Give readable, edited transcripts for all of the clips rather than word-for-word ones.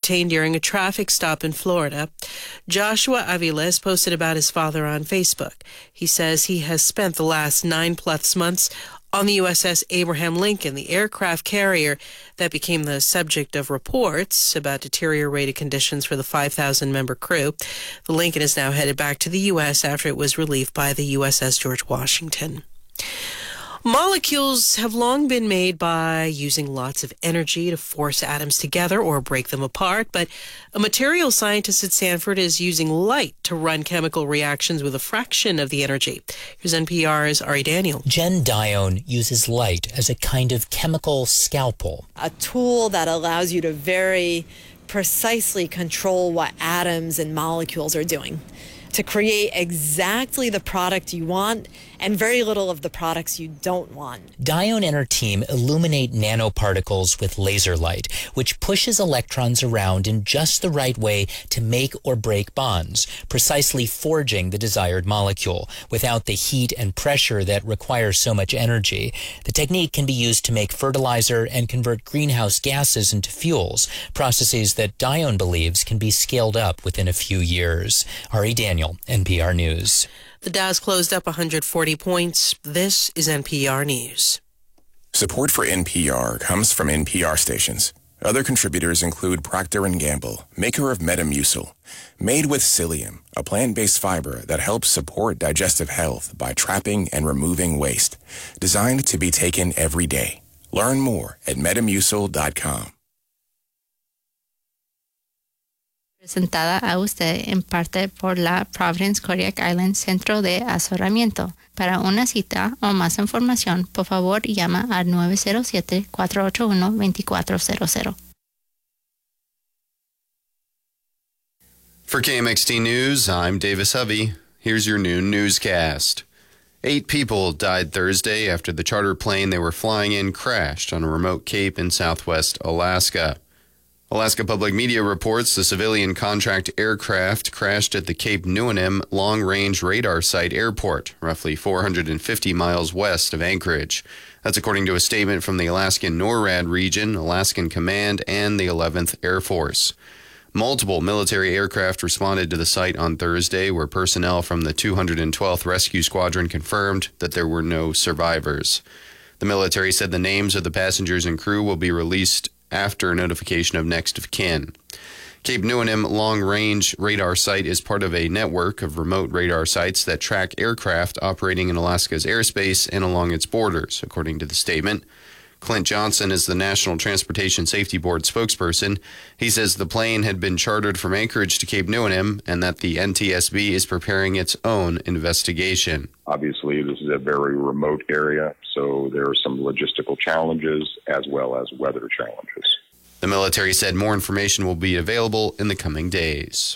detained during a traffic stop in Florida. Joshua Aviles posted about his father on Facebook. He says he has spent the last 9+ months on the USS Abraham Lincoln, the aircraft carrier that became the subject of reports about deteriorated conditions for the 5,000-member crew. The Lincoln is now headed back to the U.S. after it was relieved by the USS George Washington. Molecules have long been made by using lots of energy to force atoms together or break them apart, but a material scientist at Stanford is using light to run chemical reactions with a fraction of the energy. Here's NPR's Ari Daniel. Jen Dione uses light as a kind of chemical scalpel. A tool that allows you to very precisely control what atoms and molecules are doing, to create exactly the product you want and very little of the products you don't want. Dione and her team illuminate nanoparticles with laser light, which pushes electrons around in just the right way to make or break bonds, precisely forging the desired molecule without the heat and pressure that require so much energy. The technique can be used to make fertilizer and convert greenhouse gases into fuels, processes that Dione believes can be scaled up within a few years. Ari Daniel, NPR News. The Dow's closed up 140 points. This is NPR News. Support for NPR comes from NPR stations. Other contributors include Procter & Gamble, maker of Metamucil, made with psyllium, a plant-based fiber that helps support digestive health by trapping and removing waste. Designed to be taken every day. Learn more at Metamucil.com. Presentada a usted en parte por la Providence Kodiak Island Centro de Asesoramiento. Para una cita o más información, por favor, llama al 907-481-2400. For KMXT News, I'm Davis Hovey. Here's your noon newscast. 8 people died Thursday after the charter plane they were flying in crashed on a remote cape in southwest Alaska. Alaska Public Media reports the civilian contract aircraft crashed at the Cape Neuonim Long-Range Radar Site Airport, roughly 450 miles west of Anchorage. That's according to a statement from the Alaskan NORAD region, Alaskan Command, and the 11th Air Force. Multiple military aircraft responded to the site on Thursday, where personnel from the 212th Rescue Squadron confirmed that there were no survivors. The military said the names of the passengers and crew will be released after notification of next of kin. Cape Neuonim Long-Range Radar Site is part of a network of remote radar sites that track aircraft operating in Alaska's airspace and along its borders, according to the statement. Clint Johnson is the National Transportation Safety Board spokesperson. He says the plane had been chartered from Anchorage to Cape Neuonim and that the NTSB is preparing its own investigation. Obviously, this is a very remote area, so there are some logistical challenges as well as weather challenges. The military said more information will be available in the coming days.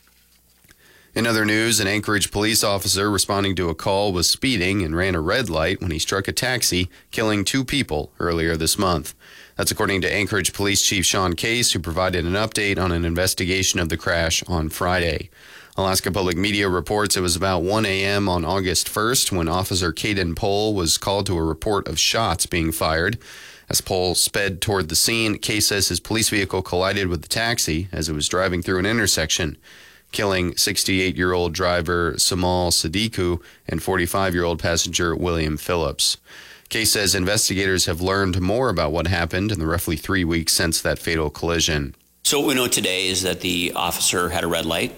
In other news, an Anchorage police officer responding to a call was speeding and ran a red light when he struck a taxi, killing 2 people earlier this month. That's according to Anchorage Police Chief Sean Case, who provided an update on an investigation of the crash on Friday. Alaska Public Media reports it was about 1 a.m. on August 1st when Officer Caden Pohl was called to a report of shots being fired. As Pohl sped toward the scene, Case says his police vehicle collided with the taxi as it was driving through an intersection, killing 68-year-old driver Samal Sadiku and 45-year-old passenger William Phillips. Case says investigators have learned more about what happened in the roughly 3 weeks since that fatal collision. So what we know today is that the officer had a red light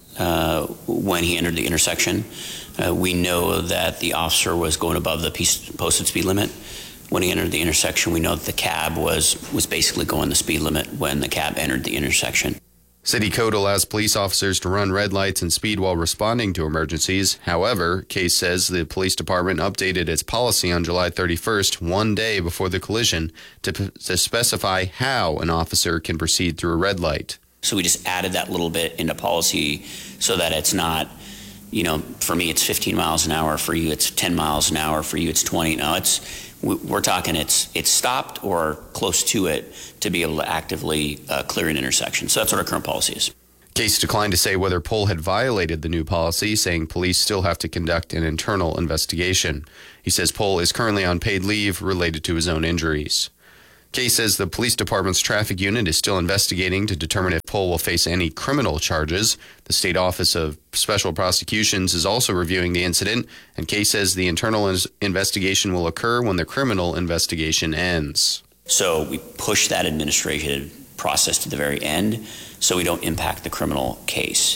when he entered the intersection. We know that the officer was going above the posted speed limit. When he entered the intersection, we know that the cab was basically going the speed limit when the cab entered the intersection. City code allows police officers to run red lights and speed while responding to emergencies. However, Case says the police department updated its policy on July 31st, 1 day before the collision, to specify how an officer can proceed through a red light. So we just added that little bit into policy so that it's not, for me it's 15 miles an hour, for you it's 10 miles an hour, for you it's 20. No, we're talking it's stopped or close to it to be able to actively clear an intersection. So that's what our current policy is. Case declined to say whether Pohl had violated the new policy, saying police still have to conduct an internal investigation. He says Pohl is currently on paid leave related to his own injuries. Kay says the police department's traffic unit is still investigating to determine if Pohl will face any criminal charges. The State Office of Special Prosecutions is also reviewing the incident, and Kay says the internal investigation will occur when the criminal investigation ends. So we push that administrative process to the very end so we don't impact the criminal case.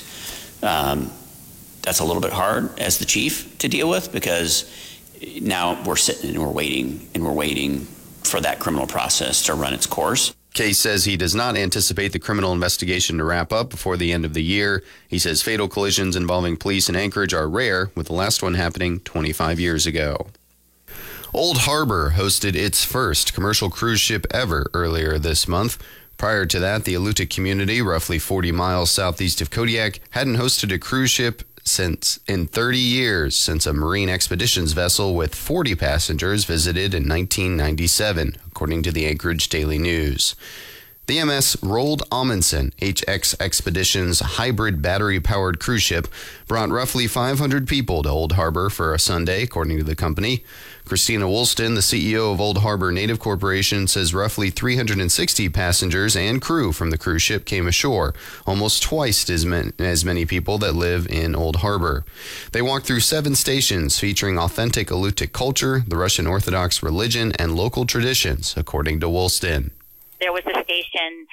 That's a little bit hard as the chief to deal with, because now we're sitting and we're waiting for that criminal process to run its course. Kay says he does not anticipate the criminal investigation to wrap up before the end of the year. He says fatal collisions involving police in Anchorage are rare, with the last one happening 25 years ago. Old Harbor hosted its first commercial cruise ship ever earlier this month. Prior to that, the Alutiiq community, roughly 40 miles southeast of Kodiak, hadn't hosted a cruise ship in 30 years, since a marine expeditions vessel with 40 passengers visited in 1997, according to the Anchorage Daily News. The MS Roald Amundsen HX Expeditions hybrid battery-powered cruise ship brought roughly 500 people to Old Harbor for a Sunday, according to the company. Christina Woolston, the CEO of Old Harbor Native Corporation, says roughly 360 passengers and crew from the cruise ship came ashore, almost twice as many people that live in Old Harbor. They walked through 7 stations featuring authentic Alutiiq culture, the Russian Orthodox religion, and local traditions, according to Woolston. There was a station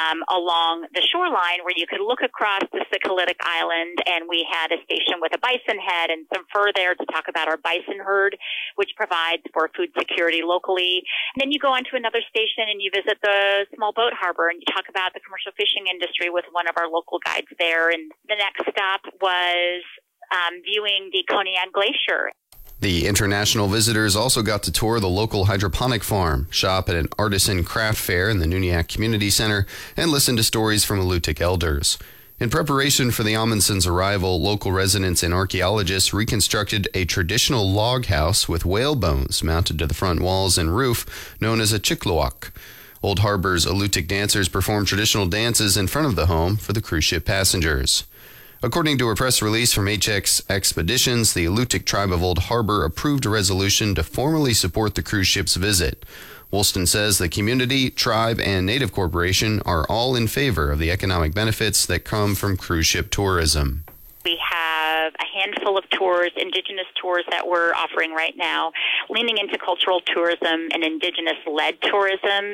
along the shoreline where you could look across the Sikalitic Island, and we had a station with a bison head and some fur there to talk about our bison herd, which provides for food security locally. And then you go on to another station and you visit the small boat harbor and you talk about the commercial fishing industry with one of our local guides there. And the next stop was viewing the Koniag Glacier. The international visitors also got to tour the local hydroponic farm, shop at an artisan craft fair in the Nuniac Community Center, and listen to stories from Alutiiq elders. In preparation for the Amundsens' arrival, local residents and archaeologists reconstructed a traditional log house with whale bones mounted to the front walls and roof, known as a chikluak. Old Harbor's Alutiiq dancers performed traditional dances in front of the home for the cruise ship passengers. According to a press release from HX Expeditions, the Alutiiq tribe of Old Harbor approved a resolution to formally support the cruise ship's visit. Woolston says the community, tribe, and Native Corporation are all in favor of the economic benefits that come from cruise ship tourism. We have a handful of tours, indigenous tours that we're offering right now. Leaning into cultural tourism and indigenous-led tourism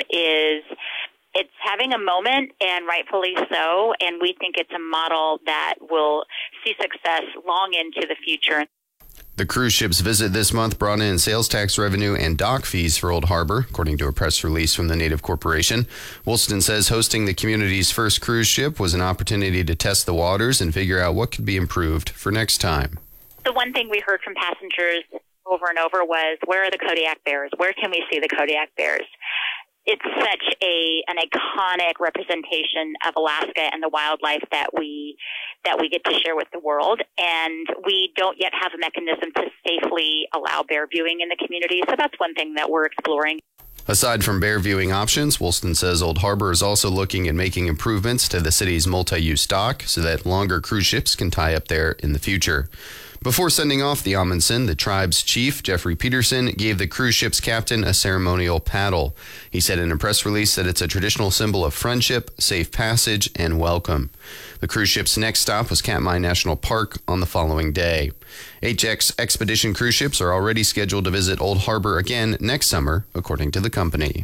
it's having a moment, and rightfully so, and we think it's a model that will see success long into the future. The cruise ship's visit this month brought in sales tax revenue and dock fees for Old Harbor, according to a press release from the Native Corporation. Woolston says hosting the community's first cruise ship was an opportunity to test the waters and figure out what could be improved for next time. The one thing we heard from passengers over and over was, where are the Kodiak bears? Where can we see the Kodiak bears? It's such an iconic representation of Alaska and the wildlife that we get to share with the world, and we don't yet have a mechanism to safely allow bear viewing in the community, so that's one thing that we're exploring. Aside from bear viewing options, Woolston says Old Harbor is also looking at making improvements to the city's multi-use dock so that longer cruise ships can tie up there in the future. Before sending off the Amundsen, the tribe's chief, Jeffrey Peterson, gave the cruise ship's captain a ceremonial paddle. He said in a press release that it's a traditional symbol of friendship, safe passage, and welcome. The cruise ship's next stop was Katmai National Park on the following day. HX Expedition cruise ships are already scheduled to visit Old Harbor again next summer, according to the company.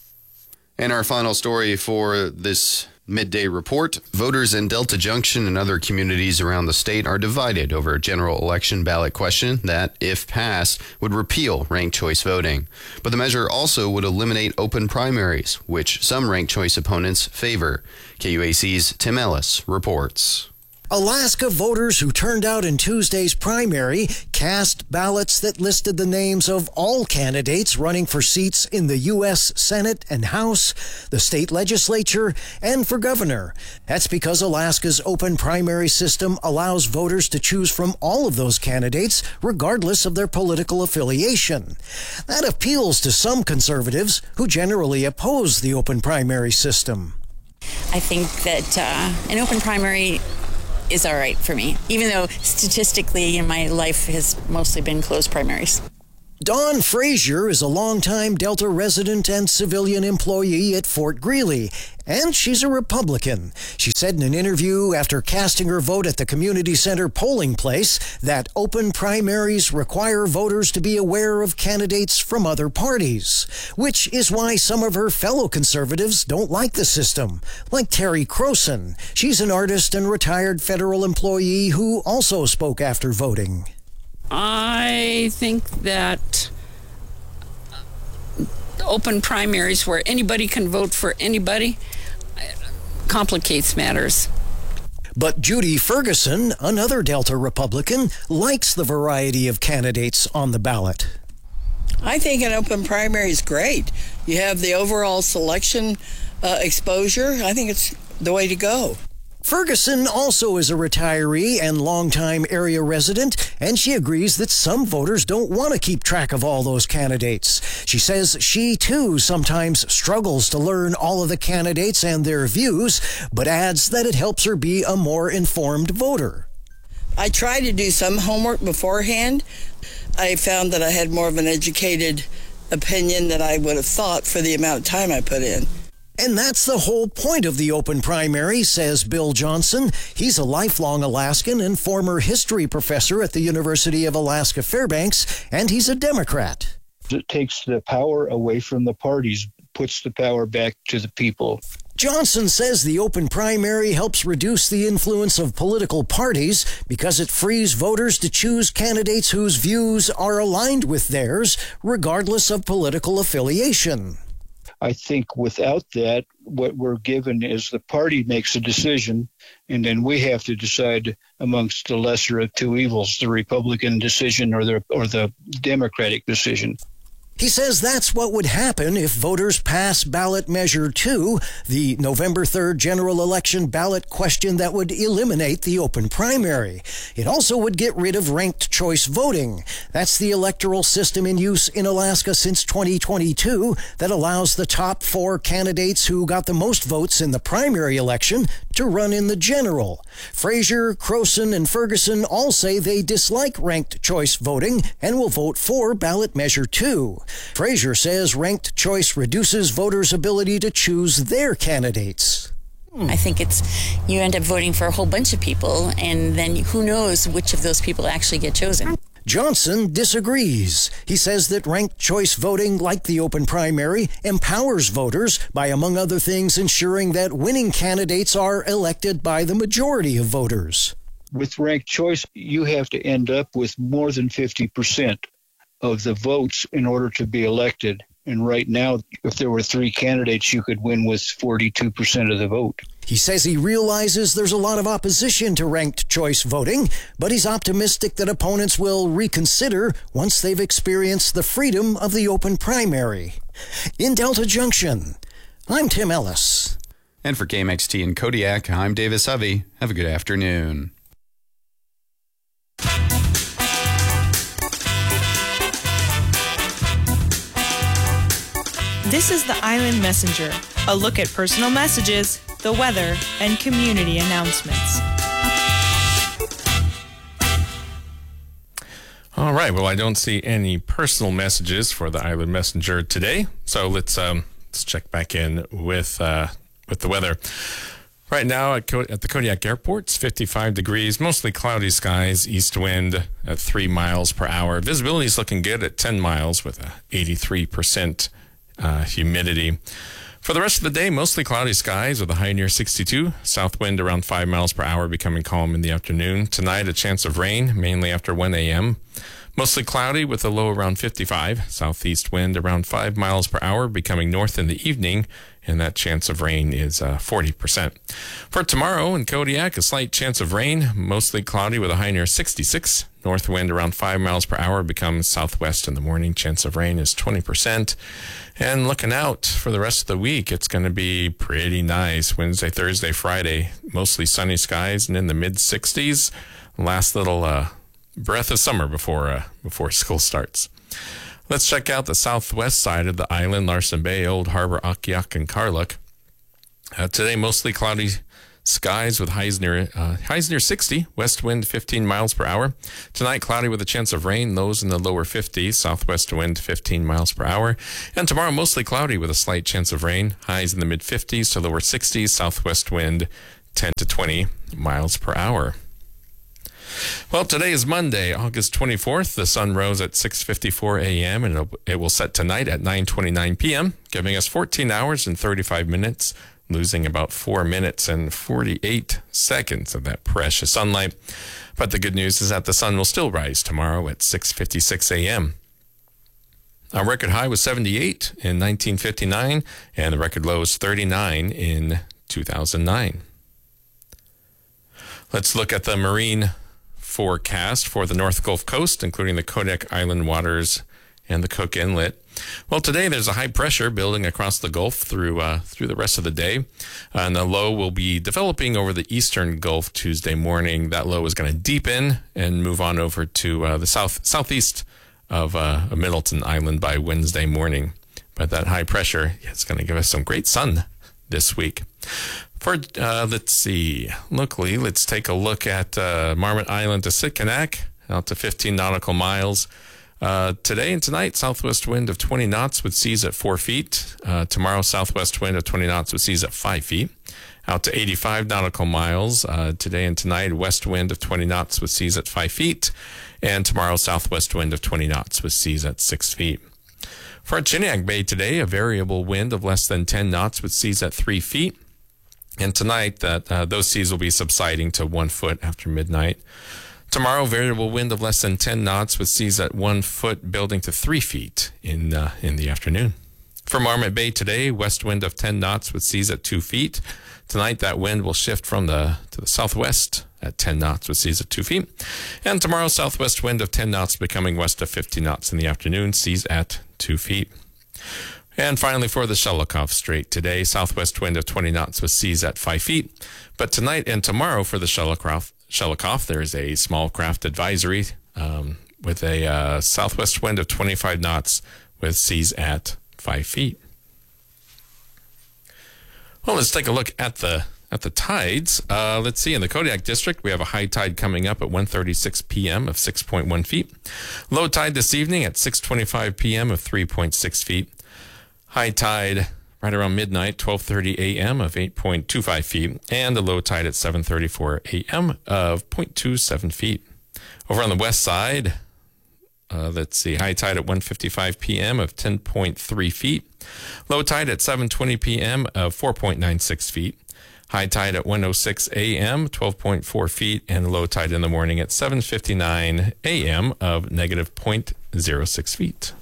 And our final story for this midday report. Voters in Delta Junction and other communities around the state are divided over a general election ballot question that, if passed, would repeal ranked choice voting. But the measure also would eliminate open primaries, which some ranked choice opponents favor. KUAC's Tim Ellis reports. Alaska voters who turned out in Tuesday's primary cast ballots that listed the names of all candidates running for seats in the U.S. Senate and House, the state legislature, and for governor. That's because Alaska's open primary system allows voters to choose from all of those candidates, regardless of their political affiliation. That appeals to some conservatives who generally oppose the open primary system. I think that an open primary is all right for me, even though statistically in my life has mostly been closed primaries. Dawn Frazier is a longtime Delta resident and civilian employee at Fort Greely, and she's a Republican. She said in an interview after casting her vote at the community center polling place that open primaries require voters to be aware of candidates from other parties, which is why some of her fellow conservatives don't like the system, like Terry Croson. She's an artist and retired federal employee who also spoke after voting. I think that open primaries where anybody can vote for anybody complicates matters. But Judy Ferguson, another Delta Republican, likes the variety of candidates on the ballot. I think an open primary is great. You have the overall selection exposure. I think it's the way to go. Ferguson also is a retiree and longtime area resident, and she agrees that some voters don't want to keep track of all those candidates. She says she, too, sometimes struggles to learn all of the candidates and their views, but adds that it helps her be a more informed voter. I try to do some homework beforehand. I found that I had more of an educated opinion than I would have thought for the amount of time I put in. And that's the whole point of the open primary, says Bill Johnson. He's a lifelong Alaskan and former history professor at the University of Alaska Fairbanks, and he's a Democrat. It takes the power away from the parties, puts the power back to the people. Johnson says the open primary helps reduce the influence of political parties because it frees voters to choose candidates whose views are aligned with theirs, regardless of political affiliation. I think without that, what we're given is the party makes a decision, and then we have to decide amongst the lesser of two evils, the Republican decision or the Democratic decision. He says that's what would happen if voters pass ballot measure 2, the November 3rd general election ballot question that would eliminate the open primary. It also would get rid of ranked choice voting. That's the electoral system in use in Alaska since 2022 that allows the top 4 candidates who got the most votes in the primary election to run in the general. Frazier, Croson, and Ferguson all say they dislike ranked choice voting and will vote for ballot measure 2. Frazier says ranked choice reduces voters' ability to choose their candidates. I think you end up voting for a whole bunch of people, and then who knows which of those people actually get chosen. Johnson disagrees. He says that ranked choice voting, like the open primary, empowers voters by, among other things, ensuring that winning candidates are elected by the majority of voters. With ranked choice, you have to end up with more than 50% of the votes in order to be elected. And right now, if there were 3 candidates, you could win with 42% of the vote. He says he realizes there's a lot of opposition to ranked choice voting, but he's optimistic that opponents will reconsider once they've experienced the freedom of the open primary. In Delta Junction, I'm Tim Ellis. And for KMXT in Kodiak, I'm Davis Hovey. Have a good afternoon. This is the Island Messenger, a look at personal messages, the weather, and community announcements. All right. Well, I don't see any personal messages for the Island Messenger today, so let's check back in with the weather. Right now at the Kodiak Airport, it's 55 degrees, mostly cloudy skies, east wind at 3 miles per hour. Visibility is looking good at 10 miles with a 83% humidity. For the rest of the day, mostly cloudy skies with a high near 62. South wind around 5 miles per hour, becoming calm in the afternoon. Tonight, a chance of rain, mainly after 1 a.m. Mostly cloudy with a low around 55. Southeast wind around 5 miles per hour, becoming north in the evening, and that chance of rain is 40%. For tomorrow in Kodiak, a slight chance of rain, mostly cloudy with a high near 66. North wind around 5 miles per hour, becomes southwest in the morning. Chance of rain is 20%. And looking out for the rest of the week, it's going to be pretty nice. Wednesday, Thursday, Friday, mostly sunny skies and in the mid-60s. Last little breath of summer before school starts. Let's check out the southwest side of the island, Larsen Bay, Old Harbor, Akiak, and Karluk. Today, mostly cloudy Skies with highs near 60, west wind 15 miles per hour. Tonight, cloudy with a chance of rain, lows in the lower 50s, southwest wind 15 miles per hour. And tomorrow, mostly cloudy with a slight chance of rain, highs in the mid 50s to lower 60s, southwest wind 10 to 20 miles per hour. Well, today is Monday, August 24th. The sun rose at 6:54 a.m. and it will set tonight at 9:29 p.m., giving us 14 hours and 35 minutes, losing about 4 minutes and 48 seconds of that precious sunlight. But the good news is that the sun will still rise tomorrow at 6:56 a.m. Our record high was 78 in 1959, and the record low was 39 in 2009. Let's look at the marine forecast for the North Gulf Coast, including the Kodiak Island waters and the Cook Inlet. Well, today there's a high pressure building across the Gulf through the rest of the day, and the low will be developing over the eastern Gulf Tuesday morning. That low is going to deepen and move on over to the southeast of Middleton Island by Wednesday morning. But that high pressure is going to give us some great sun this week. For let's see, locally, let's take a look at Marmot Island to Sitkinak, out to 15 nautical miles. Today and tonight, southwest wind of 20 knots with seas at 4 feet. Tomorrow, southwest wind of 20 knots with seas at 5 feet. Out to 85 nautical miles. Today and tonight, west wind of 20 knots with seas at 5 feet. And tomorrow, southwest wind of 20 knots with seas at 6 feet. For Chiniak Bay today, a variable wind of less than 10 knots with seas at 3 feet. And tonight, those seas will be subsiding to 1 foot after midnight. Tomorrow, variable wind of less than 10 knots with seas at 1 foot, building to 3 feet in the afternoon. For Marmot Bay today, west wind of 10 knots with seas at 2 feet. Tonight, that wind will shift to the southwest at 10 knots with seas at 2 feet. And tomorrow, southwest wind of 10 knots becoming west of 50 knots in the afternoon, seas at 2 feet. And finally, for the Shelikof Strait today, southwest wind of 20 knots with seas at 5 feet. But tonight and tomorrow for the Shelikof, there is a small craft advisory with a southwest wind of 25 knots with seas at 5 feet. Well, let's take a look at the tides. Let's see, in the Kodiak District, we have a high tide coming up at 1:36 p.m. of 6.1 feet. Low tide this evening at 6:25 p.m. of 3.6 feet. High tide right around midnight, 12:30 a.m. of 8.25 feet, and the low tide at 7:34 a.m. of 0.27 feet. Over on the west side, let's see, high tide at 1:55 p.m. of 10.3 feet. Low tide at 7:20 p.m. of 4.96 feet. High tide at 1:06 a.m., 12.4 feet, and low tide in the morning at 7:59 a.m. of negative 0.06 feet.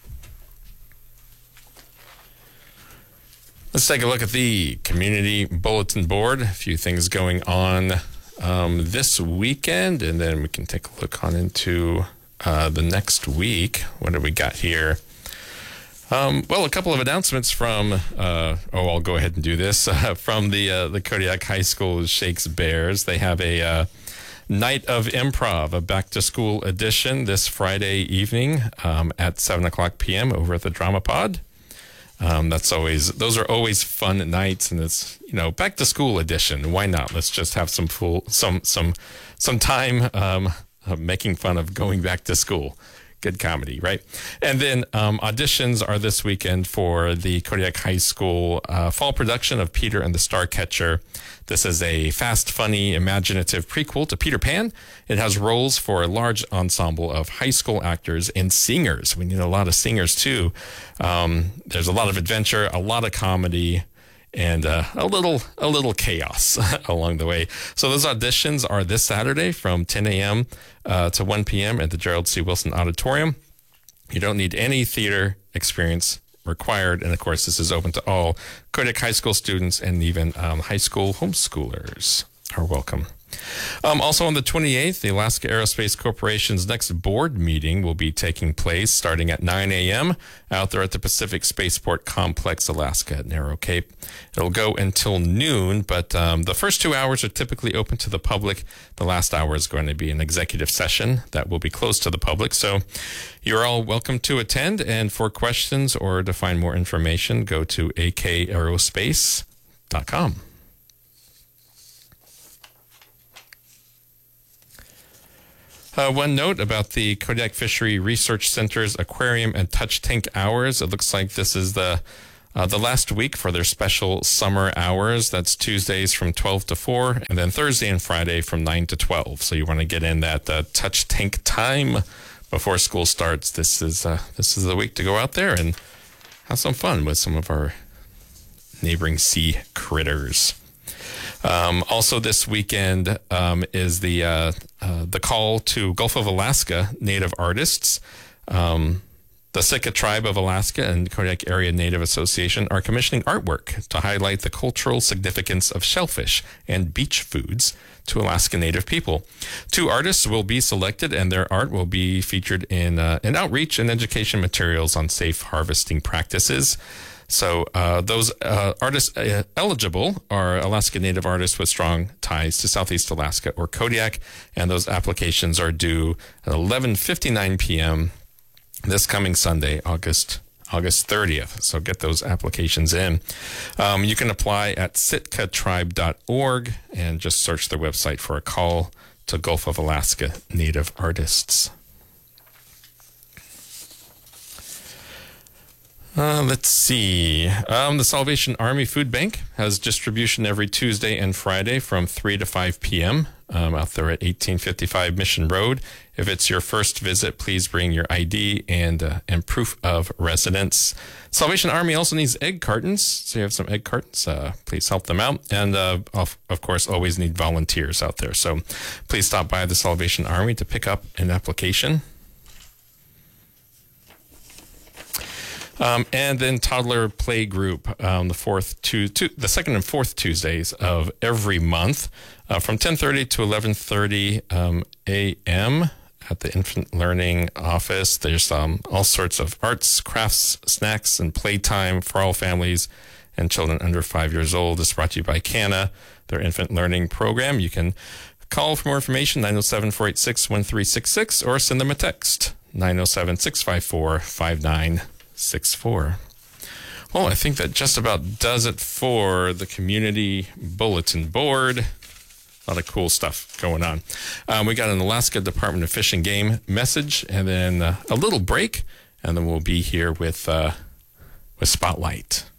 Let's take a look at the community bulletin board. A few things going on this weekend, and then we can take a look on into the next week. What do we got here? Well, a couple of announcements from, I'll go ahead and do this, from the Kodiak High School Shakes Bears. They have a Night of Improv, a back-to-school edition this Friday evening at 7 o'clock p.m. over at the Drama Pod. Those are always fun nights, and it's, back to school edition. Why not? Let's just have some time making fun of going back to school. Good comedy, right? And then auditions are this weekend for the Kodiak High School fall production of Peter and the Starcatcher. This is a fast, funny, imaginative prequel to Peter Pan. It has roles for a large ensemble of high school actors and singers. We need a lot of singers, too. There's a lot of adventure, a lot of comedy, and a little chaos along the way. So those auditions are this Saturday from 10 a.m. To 1 p.m. at the Gerald C. Wilson Auditorium. You don't need any theater experience required. And, of course, this is open to all Kodiak High School students, and even high school homeschoolers are welcome. Also on the 28th, the Alaska Aerospace Corporation's next board meeting will be taking place starting at 9 a.m. out there at the Pacific Spaceport Complex, Alaska at Narrow Cape. It'll go until noon, but the first 2 hours are typically open to the public. The last hour is going to be an executive session that will be closed to the public. So you're all welcome to attend. And for questions or to find more information, go to akaerospace.com. One note about the Kodiak Fishery Research Center's Aquarium and Touch Tank hours. It looks like this is the last week for their special summer hours. That's Tuesdays from 12 to 4, and then Thursday and Friday from 9 to 12. So you want to get in that touch tank time before school starts. This is the week to go out there and have some fun with some of our neighboring sea critters. Also this weekend is the call to Gulf of Alaska Native artists. The Sitka Tribe of Alaska and Kodiak Area Native Association are commissioning artwork to highlight the cultural significance of shellfish and beach foods to Alaska Native people. 2 artists will be selected, and their art will be featured in outreach and education materials on safe harvesting practices. So those artists eligible are Alaska Native artists with strong ties to Southeast Alaska or Kodiak, and those applications are due at 11:59 p.m. this coming Sunday, August 30th. So get those applications in. You can apply at sitkatribe.org and just search their website for a call to Gulf of Alaska Native artists. Let's see. The Salvation Army Food Bank has distribution every Tuesday and Friday from 3 to 5 p.m. Out there at 1855 Mission Road. If it's your first visit, please bring your ID and proof of residence. Salvation Army also needs egg cartons. So you have some egg cartons. Please help them out. And of course, always need volunteers out there. So please stop by the Salvation Army to pick up an application. And then Toddler Play Group, the second and fourth Tuesdays of every month, from 10:30 to 11:30 a.m. at the Infant Learning Office. There's all sorts of arts, crafts, snacks, and playtime for all families and children under 5 years old. This is brought to you by CANA, their infant learning program. You can call for more information, 907-486-1366, or send them a text, 907-654-5964. Well, I think that just about does it for the community bulletin board. A lot of cool stuff going on. We got an Alaska Department of Fish and Game message, and then a little break, and then we'll be here with Spotlight.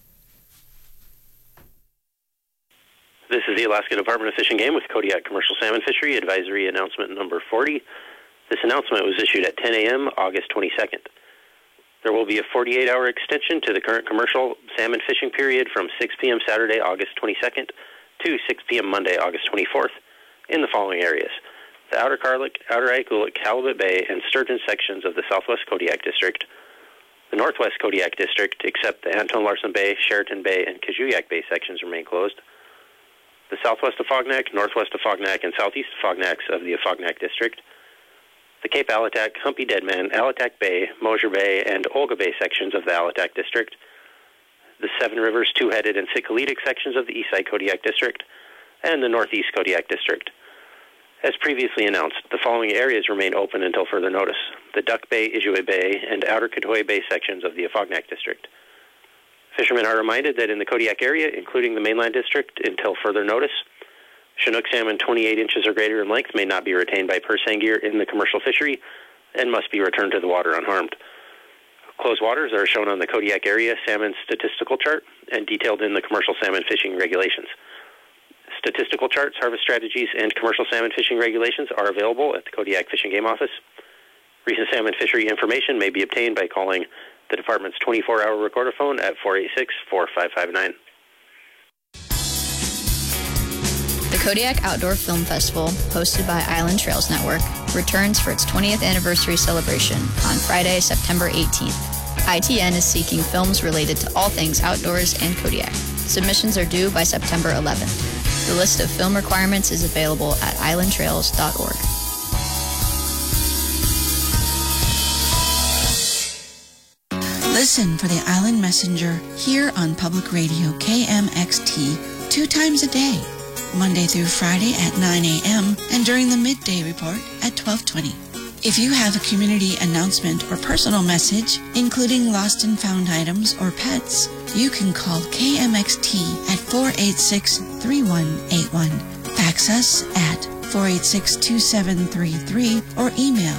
This is the Alaska Department of Fish and Game with Kodiak Commercial Salmon Fishery Advisory Announcement number 40. This announcement was issued at 10 a.m. August 22nd. There will be a 48-hour extension to the current commercial salmon fishing period from 6 p.m. Saturday, August 22nd to 6 p.m. Monday, August 24th in the following areas: the Outer Carlick, Outer Ikulik, Halibut Bay, and Sturgeon sections of the Southwest Kodiak District, the Northwest Kodiak District, except the Anton Larson Bay, Sheraton Bay, and Kajuyak Bay sections remain closed, the Southwest Afognak, Northwest Afognak, and Southeast Afognaks of the Afognak District, the Cape Alatac, Humpy Deadman, Alatac Bay, Mosier Bay, and Olga Bay sections of the Alatac District, the Seven Rivers, Two-Headed, and Sikalitic sections of the Eastside Kodiak District, and the Northeast Kodiak District. As previously announced, the following areas remain open until further notice: the Duck Bay, Ijue Bay, and Outer Katoy Bay sections of the Afognak District. Fishermen are reminded that in the Kodiak area, including the mainland district, until further notice, Chinook salmon 28 inches or greater in length may not be retained by purse seine gear in the commercial fishery and must be returned to the water unharmed. Closed waters are shown on the Kodiak area salmon statistical chart and detailed in the commercial salmon fishing regulations. Statistical charts, harvest strategies, and commercial salmon fishing regulations are available at the Kodiak Fish and Game Office. Recent salmon fishery information may be obtained by calling the department's 24-hour recorder phone at 486-4559. The Kodiak Outdoor Film Festival, hosted by Island Trails Network, returns for its 20th anniversary celebration on Friday, September 18th. ITN is seeking films related to all things outdoors and Kodiak. Submissions are due by September 11th. The list of film requirements is available at islandtrails.org. Listen for the Island Messenger here on Public Radio KMXT 2 times a day, Monday through Friday at 9 a.m. and during the midday report at 12:20. If you have a community announcement or personal message, including lost and found items or pets, you can call KMXT at 486-3181. Fax us at 486-2733 or email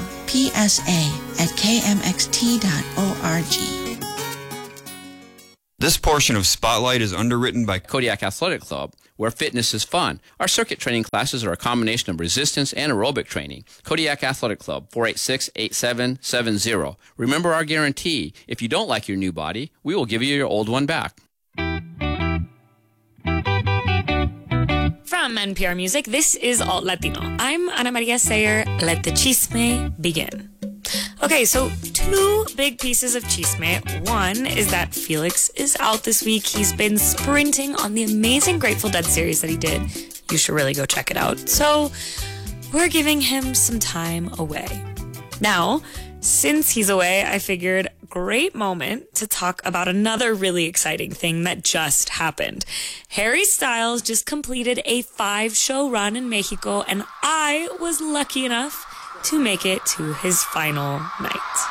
psa@kmxt.org. This portion of Spotlight is underwritten by Kodiak Athletic Club, where fitness is fun. Our circuit training classes are a combination of resistance and aerobic training. Kodiak Athletic Club, 486-8770. Remember our guarantee. If you don't like your new body, we will give you your old one back. From NPR Music, this is Alt Latino. I'm Ana Maria Sayer. Let the chisme begin. Okay, so 2 big pieces of chisme. One is that Felix is out this week. He's been sprinting on the amazing Grateful Dead series that he did. You should really go check it out. So we're giving him some time away. Now, since he's away, I figured great moment to talk about another really exciting thing that just happened. Harry Styles just completed a 5-show run in Mexico, and I was lucky enough to make it to his final night.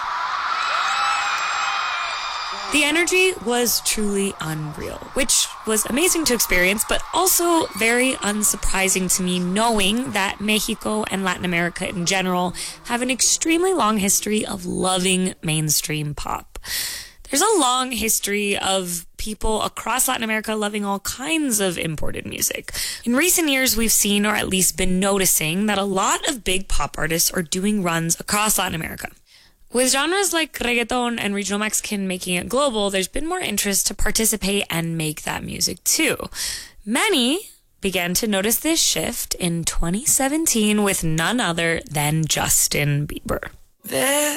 The energy was truly unreal, which was amazing to experience, but also very unsurprising to me, knowing that Mexico and Latin America in general have an extremely long history of loving mainstream pop. There's a long history of people across Latin America loving all kinds of imported music. In recent years, we've seen, or at least been noticing, that a lot of big pop artists are doing runs across Latin America. With genres like reggaeton and regional Mexican making it global, there's been more interest to participate and make that music too. Many began to notice this shift in 2017 with none other than Justin Bieber. There